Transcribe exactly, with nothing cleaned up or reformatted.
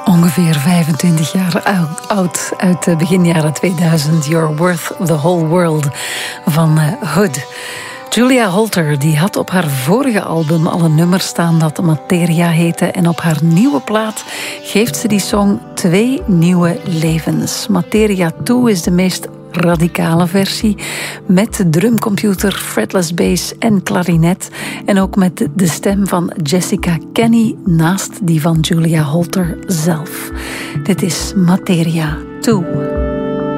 Ongeveer vijfentwintig jaar oud, uit begin jaren tweeduizend. You're Worth the Whole World van Hood. Julia Holter die had op haar vorige album al een nummer staan dat Materia heette. En op haar nieuwe plaat geeft ze die song twee nieuwe levens. Materia twee is de meest radicale versie, met drumcomputer, fretless bass en klarinet. En ook met de stem van Jessica Kenny naast die van Julia Holter zelf. Dit is Materia twee.